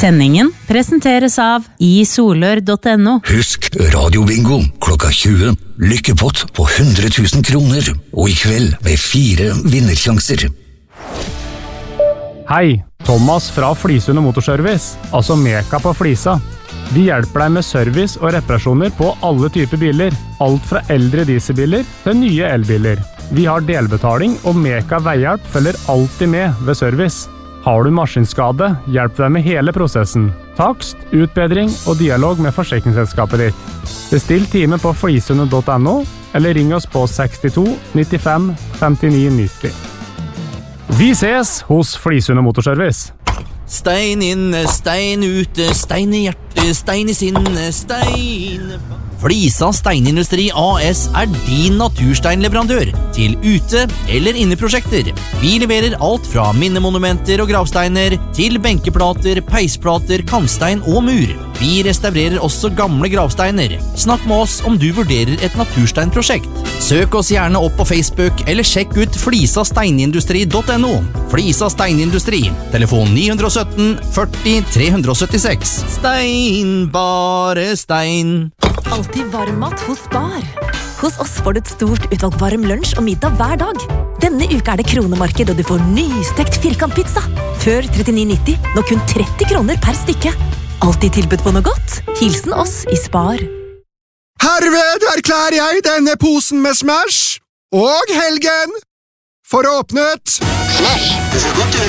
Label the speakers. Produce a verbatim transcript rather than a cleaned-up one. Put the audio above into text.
Speaker 1: Sendingen presenteres av i solør punktum no.
Speaker 2: Husk radiobingo klokka tjue. Lykkepott på hundre tusen kroner. Og i kveld med fire vinnersjanser.
Speaker 3: Hei, Thomas fra Flisund Motorservice, altså Meka på Flisa. Vi hjelper deg med service og reparasjoner på alle typer biler. Alt fra eldre dieselbiler til nye elbiler. Vi har delbetaling, og Meka Veihjelp følger alltid med ved service. Har du maskinskade, hjelp deg med hele prosessen. Takst, utbedring og dialog med forsikringsselskapet ditt. Bestill time på flisund punktum no, eller ring oss på sekstito nittifem femtini nitti. Vi ses hos Flisund Motorservice.
Speaker 4: Stein inne, stein ute, stein i hjertet, stein i sinne, stein... Flisa Steinindustri A S er din natursteinleverandør til ute- eller inneprosjekter. Vi leverer alt fra minnemonumenter og gravsteiner til benkeplater, peisplater, kantstein og mur. Vi restaurerer også gamle gravsteiner. Snakk med oss om du vurderer et natursteinprosjekt. Søk oss gjerne opp på Facebook eller sjekk ut flisa steinindustri punktum no. Flisa Steinindustri, telefon ni syv førti tre syttiseks. Stein, bare stein.
Speaker 5: Alltid varm mat hos Spar. Hos oss får du et stort utvalg varm lunsj og middag hver dag. Denne uka er det kronemarked, og du får nystekt firkantpizza. Før trettini nitti, nå kun tretti kroner per stykke. Alltid tilbud på noe godt. Hilsen oss i Spar.
Speaker 6: Herved erklærer jeg denne posen med Smash og helgen for åpnet.
Speaker 7: Smash, det ser godt ut.